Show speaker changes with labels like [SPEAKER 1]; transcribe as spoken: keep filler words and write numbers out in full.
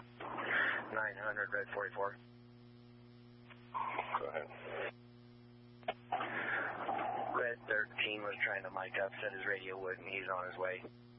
[SPEAKER 1] nine hundred, Red forty-four.
[SPEAKER 2] Go ahead.
[SPEAKER 1] Red thirteen was trying to mic up, said his radio wouldn't. He's on his way.